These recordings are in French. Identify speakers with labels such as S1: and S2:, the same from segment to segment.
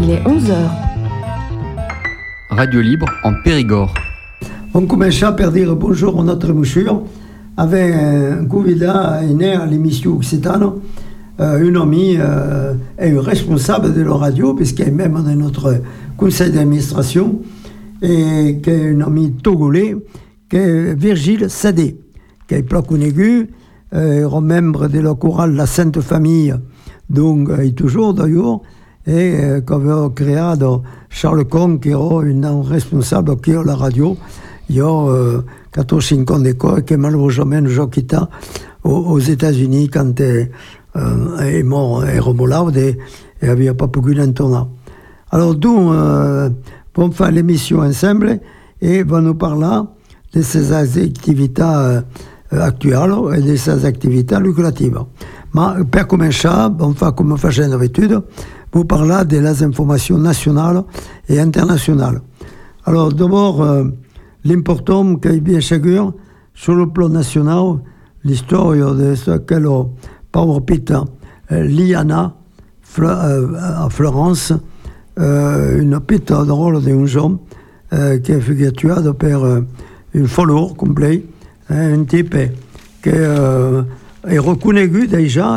S1: Il est 11h.
S2: Radio Libre en Périgord.
S3: On commence par dire bonjour à notre mouchure avec un candidat né à l'émission Occitane, un ami et un responsable de la radio, puisqu'il est même dans notre conseil d'administration, et qui est un ami togolais, qui est Virgile Sadé, qui est plaque aigu, membre de la chorale La Sainte Famille, donc il est toujours d'ailleurs, et qu'on a créé Charles Con, qui est un responsable qui est la radio. Il y a 14-5 ans d'école, qui malheureusement nous a quitté aux États-Unis quand il est mort et remolade et il n'avait pas pu l'entendre. Alors, nous, on faire l'émission ensemble et on nous parler de ces activités actuelles et de ces activités lucratives. Mais pour commencer, on fait comme on fait d'habitude, vous parler des informations nationales et internationales. Alors, d'abord, l'important qu'il y ait bien sûr, sur le plan national, l'histoire de ce qu'est le Power Pit Liana à Florence, une pit drôle d'un homme qui est figuré par un follower complet, un type qui est reconnu déjà,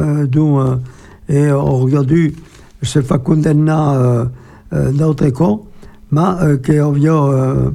S3: et on regarde se fait condamner d'autres cas, mais que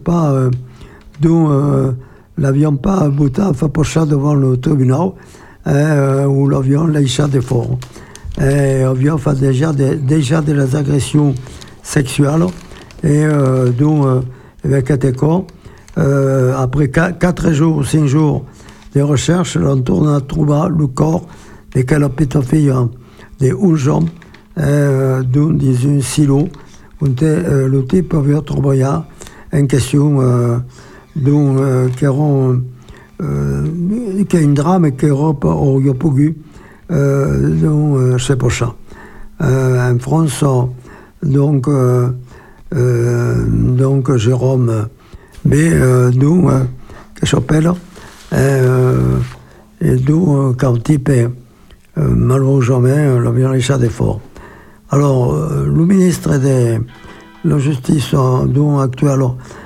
S3: l'avion pas bouté approché devant le tribunal où l'avion l'a de fort. L'avion fait déjà des agressions sexuelles et donc avec cet cas, après 4 jours, 5 jours de recherche, on tourne à trouver le corps de quelle petite fille de 11 ans dans un silo où le type avait travaillé en question qui est un drame qui Europe aurait pu c'est pour ça. En France, donc Jérôme B, qui s'appelle, et d'où quand le type malheureusement l'avion laissé des forts. Alors, le ministre de la Justice actuel,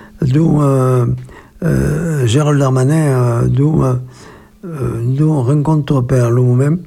S3: Gérald Darmanin, rencontre par lui-même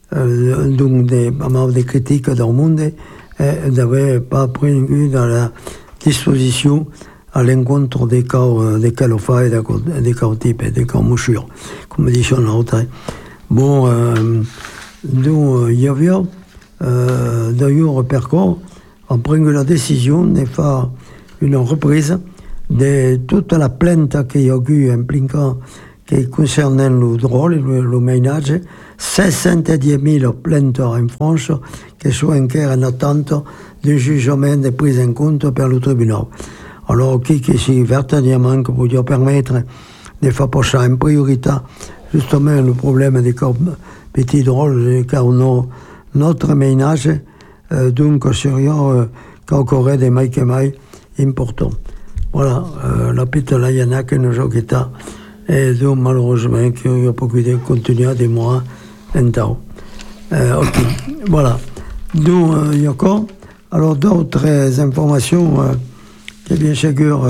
S3: des critiques dans le monde et n'avait pas pris dans la disposition à l'encontre des cas calofas et des cas types et des cas mouchures, comme dit son autre. Bon, il y avait d'ailleurs par contre, on prend la décision de faire une reprise de toute la plainte qu'il y a eu impliquant qui concernait le drôle, le ménage, 610 000 plaintes en France qui sont encore en attente de jugement de prise en compte par le tribunal. Alors, qui c'est véritablement que peut permettre de faire passer en priorité justement le problème des petits drôles, car on a notre ménage, donc sérieux, qu'encore des mailles importants. Voilà, la petite Layana que nous avons quitté, et donc malheureusement qu'il n'y a pas pu continuer des mois en temps. Ok, voilà. Donc, il y a encore alors d'autres informations qui bien sûr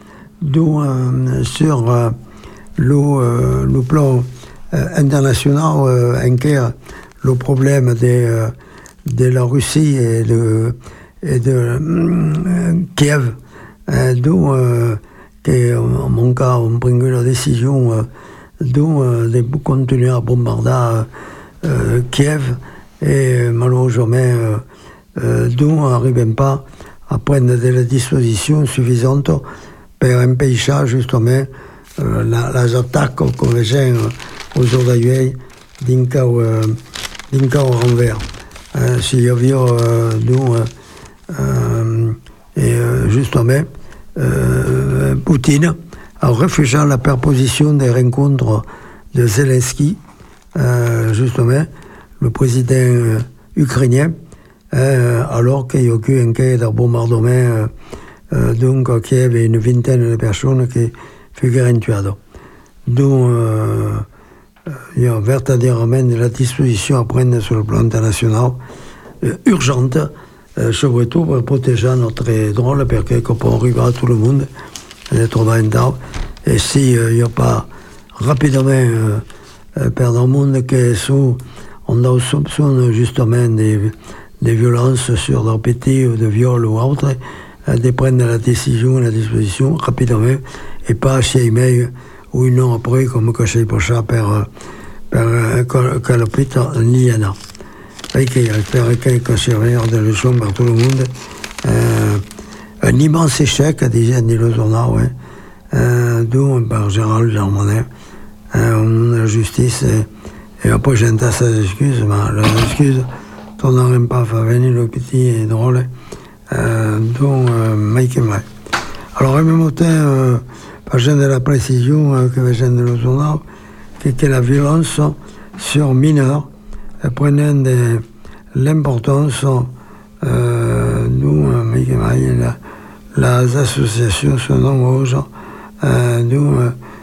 S3: sur le plan international, encore le problème de la Russie et de Kiev, d'où en mon cas on prend la décision de continuer à bombarder Kiev et malheureusement d'où on n'arrive pas à prendre des dispositions suffisantes pour empêcher justement les attaques qu'on gêne aujourd'hui d'un cas au renvers. S'il y avait justement Poutine a refusé la proposition des rencontres de Zelensky, justement le président ukrainien, alors qu'il y a eu un cas de bombardement donc qu'il y avait une vingtaine de personnes qui furent tuées. Donc il y a véritablement la disposition à prendre sur le plan international urgente surtout pour protéger notre drôle, parce que on arrive à tout le monde d'être dans d'arbre. Et si il n'y a pas rapidement perdre le monde qui sont, on a soupçon justement des violences sur leur petit ou de viol ou autre, de prendre la décision, la disposition rapidement et pas chez email ou une heure après comme caché pour ça per l'hôpital Liana. Et qu'il y a quelques surveillants de leçons par tout le monde. Un immense échec, disait le journal, d'où par Gérald Darmanin, la justice, et après j'entends ses excuses, mais les excuses, on n'arrive pas à faire venir le petit et drôle, dont Mike et Mike. Alors, en même temps, par de la précision que j'ai dans le journal, que la violence sur mineurs prenant l'importance d'où Mike et Mike, les associations sont nombreuses, d'où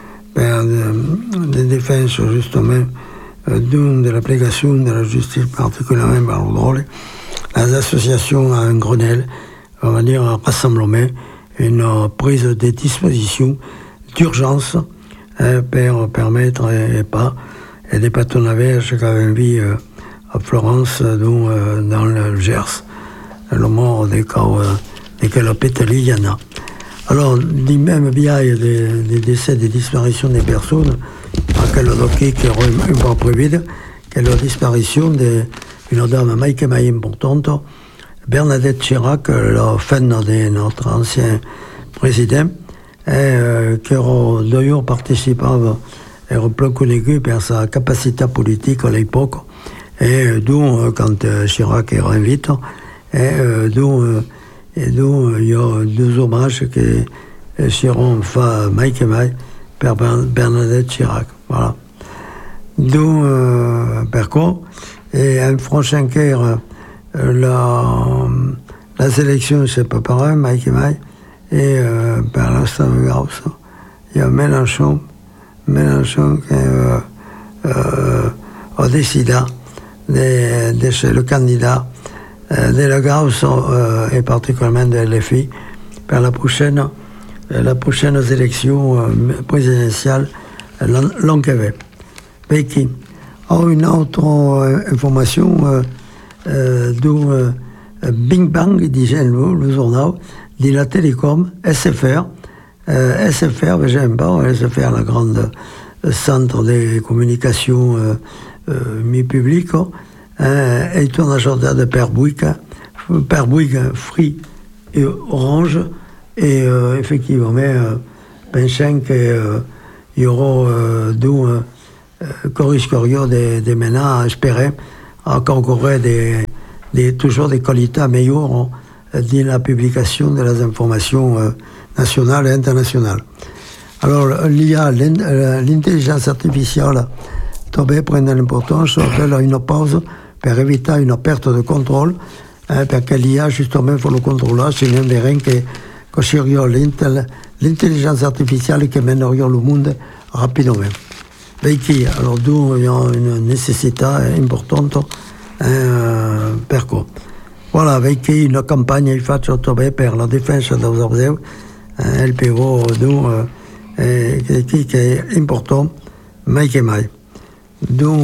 S3: des défenses justement de l'application de la justice particulièrement par le drôle, les associations à un Grenelle, on va dire un rassemblement, une prise de dispositions d'urgence pour permettre et des patronnages qu'avait vu à Florence, dans le Gers, le mort des l'hôpital Liana. Alors, même bien des décès, des disparitions des personnes, à qui est un peu prévu, que la disparition d'une dame Mike importante, Bernadette Chirac, la femme de notre ancien président, qui a d'ailleurs participé et plan connu par sa capacité politique à l'époque, et d'où, quand Chirac est réinvité, d'où il y a deux hommages qui seront faits Mike et Mike par Bernadette Chirac. Voilà. D'où, par contre, et un prochain cœur, la sélection, c'est pas pareil, Mike et Mike, et par l'instant, il y a Mélenchon qui a décidé de chez le candidat de la Gauss et particulièrement de LFI par la prochaine élection présidentielle l'an qui vient. Becky. Une autre information d'où Bing Bang, disait le journal, dit la télécom, SFR, j'aime pas, SFR, la grande centre de communication mi-public, est un agenda de Père Bouygues, Free et Orange, et effectivement, pensant qu'il y aura corriscorio des ménages à espérer encore toujours des qualités meilleures dans la publication de les informations nationales et internationales. Alors, l'IA, l'intelligence artificielle, doit prendre l'importance, faire une pause pour éviter une perte de contrôle, parce que l'IA, justement, faut le contrôler, sinon, on verra que serait l'intelligence artificielle qui mènerait le monde rapidement. Alors, d'où il y a une nécessité importante per quoi. Voilà, avec une campagne fatta per la difesa dels arbres, il pivot d'où qui è importante, mai che mai. D'où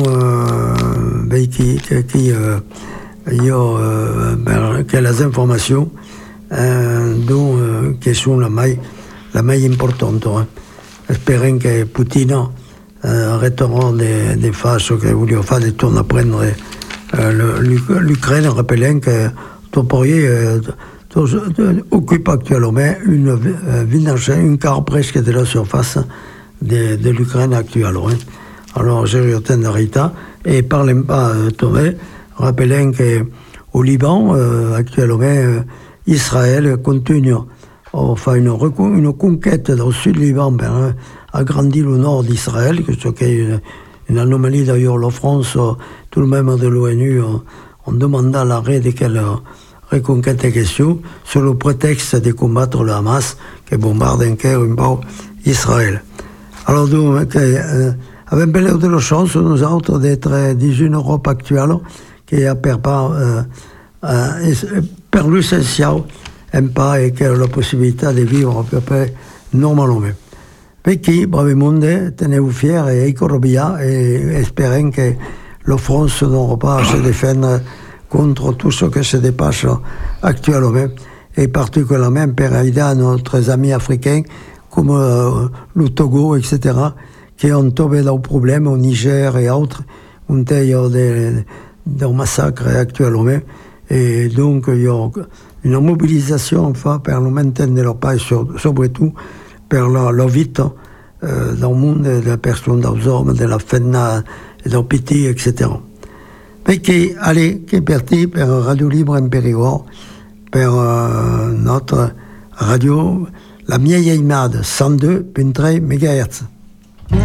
S3: che les informations d'où qui sont la mai importante. Espérons que Poutine arrêtera des phases que voulait faire des tours à prendre l'Ukraine, rappelant que Toporie occupe actuellement une quart presque de la surface de l'Ukraine actuelle. Alors, j'ai eu de Rita, et parlons pas Tomé, rappelant qu'au Liban, actuellement, Israël continue à faire une conquête dans le sud du Liban, agrandir le nord d'Israël, ce qui est une anomalie d'ailleurs. La France, tout le même de l'ONU, on demanda l'arrêt de quelle reconquête est question, sur le prétexte de combattre le Hamas, qui bombarde un peu Israël. Alors, avec belle de la chance, nous autres, d'être dans une Europe actuelle qui a perdu per l'essentiel un pas e che la possibilità di vivere a peu près normalmente. Perché, bravemente, tenez-vous fiers et écorobia et espérons que la France n'aura pas à se défendre contre tout ce qui se dépasse actuellement, et particulièrement pour aider nos amis africains comme le Togo, etc., qui ont tombé dans le problème au Niger et autres, un tailleur de massacre actuellement. Et donc, il y a une mobilisation enfin, pour le maintien de leur pays, surtout pour la vie dans le monde de la personne, des hommes, de la femme, des petits, etc. Mais qui est parti pour Radio Libre en Périgord, pour notre radio, la Mieja Imad, 102.3 MHz.